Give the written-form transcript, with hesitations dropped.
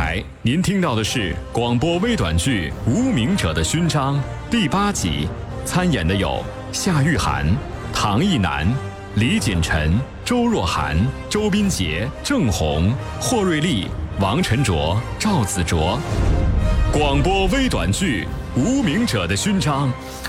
台，您听到的是广播微短剧《无名者的勋章》第8集，参演的有夏玉涵、唐艺南、李锦晨、周若涵、周斌杰、郑红、霍瑞丽、王晨卓、赵子卓。广播微短剧《无名者的勋章》